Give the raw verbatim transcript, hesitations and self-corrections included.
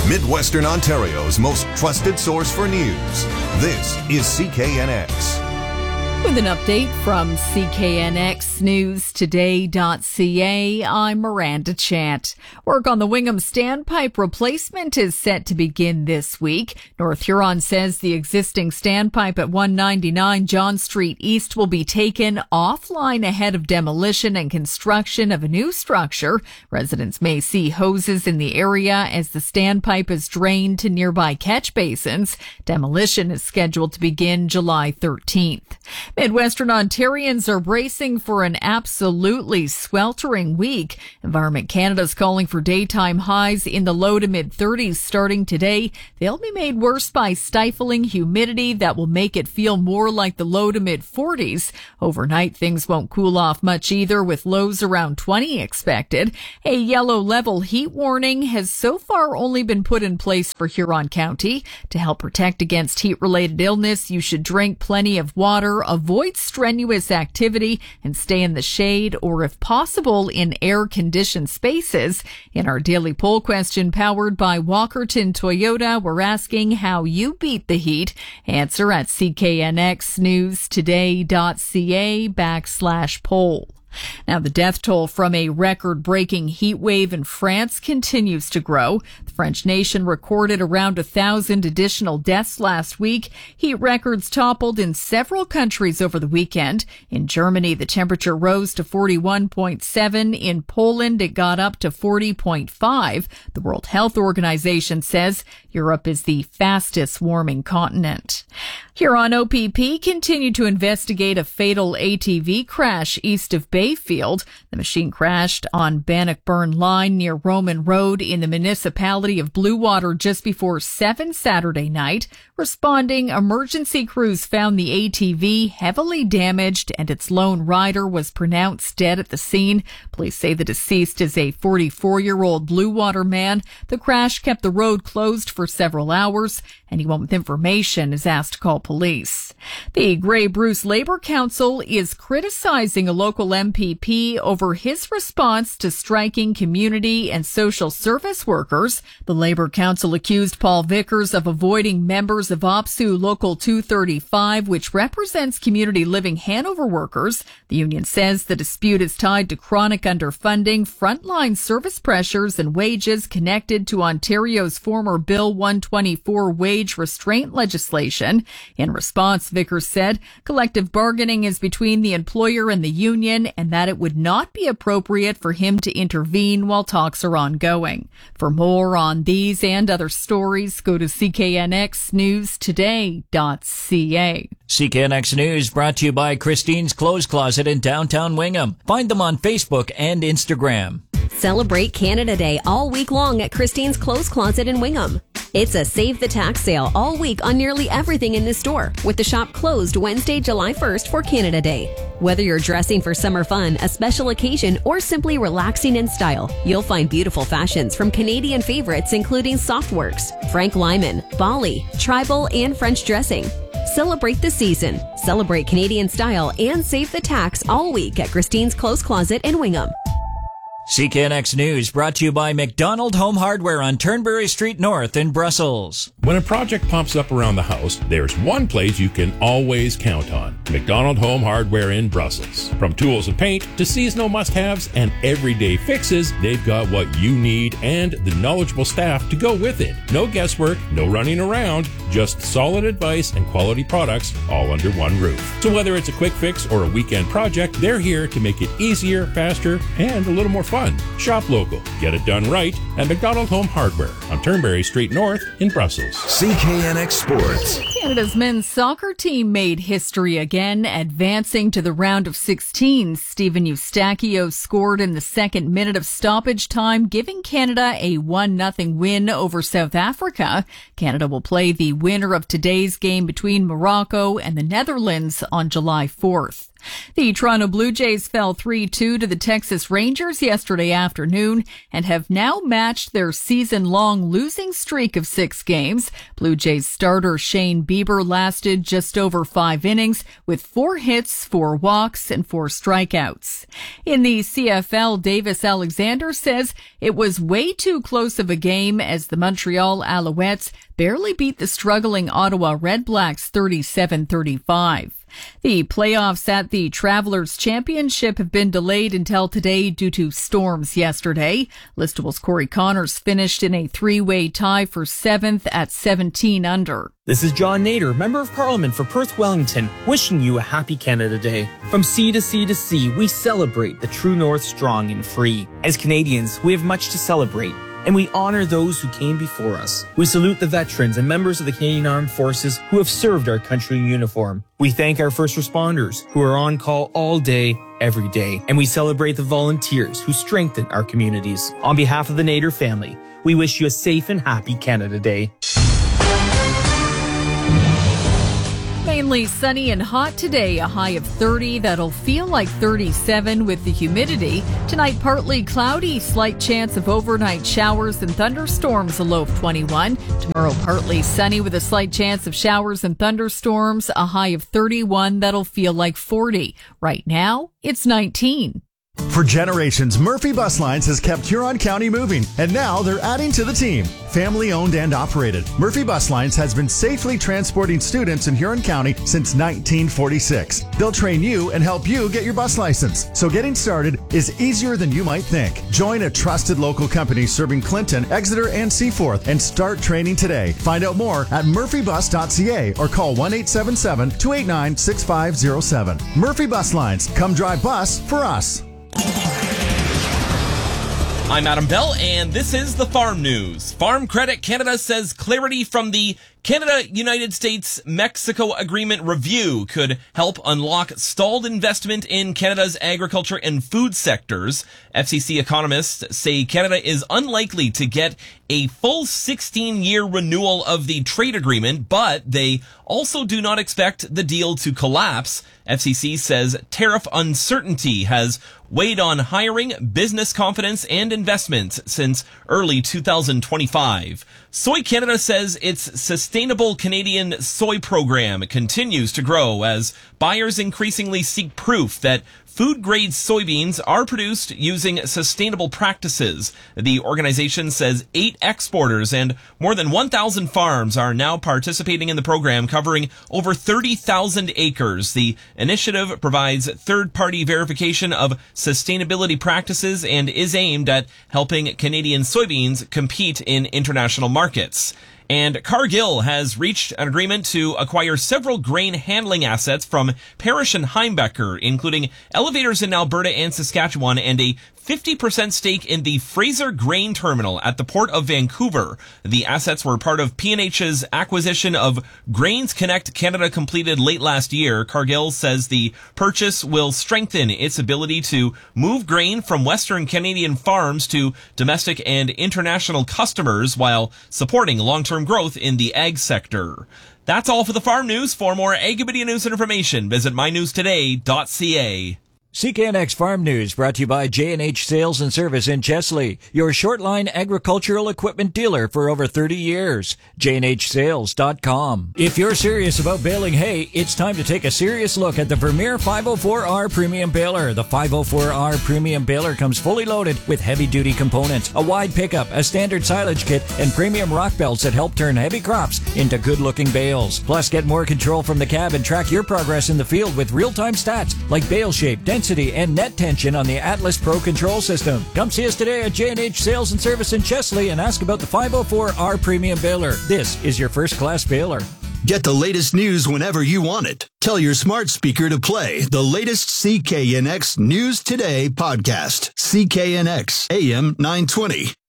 Midwestern Ontario's most trusted source for news. This is C K N X. With an update from C K N X News Today dot C A, I'm Miranda Chant. Work on the Wingham standpipe replacement is set to begin this week. North Huron says the existing standpipe at one ninety-nine John Street East will be taken offline ahead of demolition and construction of a new structure. Residents may see hoses in the area as the standpipe is drained to nearby catch basins. Demolition is scheduled to begin July thirteenth. Midwestern Ontarians are bracing for an absolutely sweltering week. Environment Canada is calling for daytime highs in the low to mid thirties starting today. They'll be made worse by stifling humidity that will make it feel more like the low to mid forties. Overnight, things won't cool off much either, with lows around twenty expected. A yellow level heat warning has so far only been put in place for Huron County. To help protect against heat-related illness, you should drink plenty of water, avoid strenuous activity, and stay in the shade or, if possible, in air-conditioned spaces. In our daily poll question powered by Walkerton Toyota, we're asking how you beat the heat. Answer at C K N X News Today dot C A backslash poll. Now, the death toll from a record-breaking heat wave in France continues to grow. The French nation recorded around a thousand additional deaths last week. Heat records toppled in several countries over the weekend. In Germany, the temperature rose to forty-one point seven. In Poland, it got up to forty point five. The World Health Organization says Europe is the fastest warming continent. Huron O P P continued to investigate a fatal A T V crash east of Bayfield. The machine crashed on Bannockburn Line near Roman Road in the municipality of Bluewater just before seven Saturday night. Responding emergency crews found the A T V heavily damaged and its lone rider was pronounced dead at the scene. Police say the deceased is a forty-four-year-old Bluewater man. The crash kept the road closed for several hours. Anyone with information is asked to call police. The Grey Bruce Labour Council is criticizing a local M P P over his response to striking community and social service workers. The Labour Council accused Paul Vickers of avoiding members of OPSEU Local two thirty-five, which represents community living Hanover workers. The union says the dispute is tied to chronic underfunding, frontline service pressures, and wages connected to Ontario's former Bill one twenty-four wage restraint legislation. In response, Vickers said collective bargaining is between the employer and the union and that it would not be appropriate for him to intervene while talks are ongoing. For more on these and other stories, go to C K N X News Today dot C A. C K N X News brought to you by Christine's Clothes Closet in downtown Wingham. Find them on Facebook and Instagram. Celebrate Canada Day all week long at Christine's Clothes Closet in Wingham. It's a Save the Tax sale all week on nearly everything in the store, with the shop closed Wednesday, July first for Canada Day. Whether you're dressing for summer fun, a special occasion, or simply relaxing in style, you'll find beautiful fashions from Canadian favorites including Softworks, Frank Lyman, Bali, Tribal, and French dressing. Celebrate the season, celebrate Canadian style, and save the tax all week at Christine's Clothes Closet in Wingham. C K N X News brought to you by McDonald Home Hardware on Turnberry Street North in Brussels. When a project pops up around the house, there's one place you can always count on. McDonald Home Hardware in Brussels. From tools and paint to seasonal must-haves and everyday fixes, they've got what you need and the knowledgeable staff to go with it. No guesswork, no running around, just solid advice and quality products all under one roof. So whether it's a quick fix or a weekend project, they're here to make it easier, faster, and a little more fun. Shop local. Get it done right at McDonald Home Hardware on Turnberry Street North in Brussels. C K N X Sports. Canada's men's soccer team made history again, advancing to the round of sixteen. Stephen Eustachio scored in the second minute of stoppage time, giving Canada a one nothing win over South Africa. Canada will play the winner of today's game between Morocco and the Netherlands on July fourth. The Toronto Blue Jays fell three two to the Texas Rangers yesterday afternoon and have now matched their season-long losing streak of six games. Blue Jays starter Shane Bieber lasted just over five innings with four hits, four walks, and four strikeouts. In the C F L, Davis Alexander says it was way too close of a game as the Montreal Alouettes barely beat the struggling Ottawa Redblacks thirty-seven thirty-five. The playoffs at the Travelers Championship have been delayed until today due to storms yesterday. Listable's Corey Connors finished in a three-way tie for seventh at seventeen under. This is John Nader, Member of Parliament for Perth Wellington, wishing you a happy Canada Day. From sea to sea to sea, we celebrate the true North strong and free. As Canadians, we have much to celebrate, and we honor those who came before us. We salute the veterans and members of the Canadian Armed Forces who have served our country in uniform. We thank our first responders who are on call all day, every day. And we celebrate the volunteers who strengthen our communities. On behalf of the Nader family, we wish you a safe and happy Canada Day. Mainly sunny and hot today, a high of thirty. That'll feel like thirty-seven with the humidity. Tonight, partly cloudy, slight chance of overnight showers and thunderstorms, a low of twenty-one. Tomorrow, partly sunny with a slight chance of showers and thunderstorms, a high of thirty-one. That'll feel like forty. Right now, it's nineteen. For generations, Murphy Bus Lines has kept Huron County moving, and now they're adding to the team. Family owned and operated, Murphy Bus Lines has been safely transporting students in Huron County since nineteen forty-six. They'll train you and help you get your bus license, so getting started is easier than you might think. Join a trusted local company serving Clinton, Exeter, and Seaforth and start training today. Find out more at murphy bus dot c a or call one eight seven seven, two eight nine, six five zero seven. Murphy Bus Lines, come drive bus for us. I'm Adam Bell, and this is the Farm News. Farm Credit Canada says clarity from the Canada-United States-Mexico Agreement review could help unlock stalled investment in Canada's agriculture and food sectors. F C C economists say Canada is unlikely to get a full sixteen-year renewal of the trade agreement, but they also do not expect the deal to collapse. F C C says tariff uncertainty has weighed on hiring, business confidence, and investment since early two thousand twenty-five. Soy Canada says its Sustainable Canadian Soy program continues to grow as buyers increasingly seek proof that food-grade soybeans are produced using sustainable practices. The organization says eight exporters and more than one thousand farms are now participating in the program, covering over thirty thousand acres. The initiative provides third-party verification of sustainability practices and is aimed at helping Canadian soybeans compete in international markets. And Cargill has reached an agreement to acquire several grain handling assets from Parrish and Heimbecker, including elevators in Alberta and Saskatchewan and a fifty percent stake in the Fraser Grain Terminal at the Port of Vancouver. The assets were part of P and H's acquisition of Grains Connect Canada completed late last year. Cargill says the purchase will strengthen its ability to move grain from Western Canadian farms to domestic and international customers while supporting long-term growth in the ag sector. That's all for the Farm News. For more Agribidia news and information, visit my news today dot c a. C K N X Farm News brought to you by J and H Sales and Service in Chesley, your short-line agricultural equipment dealer for over thirty years. J and H sales dot com. If you're serious about baling hay, it's time to take a serious look at the Vermeer five oh four R Premium Baler. The five oh four R Premium Baler comes fully loaded with heavy-duty components, a wide pickup, a standard silage kit, and premium rock belts that help turn heavy crops into good-looking bales. Plus, get more control from the cab and track your progress in the field with real-time stats like bale shape, density, and net tension on the Atlas Pro control system. Come see us today at J and H Sales and Service in Chesley and ask about the five oh four R Premium Baler. This is your first-class baler. Get the latest news whenever you want it. Tell your smart speaker to play the latest C K N X News Today podcast. C K N X A M nine twenty.